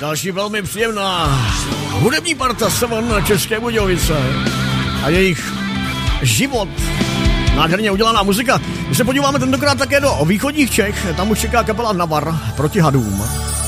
Další velmi příjemná hudební parta Seven České Budějovice a jejich život. Nádherně udělaná muzika. Když se podíváme tentokrát také do východních Čech, tam už čeká kapela Navar proti hadům.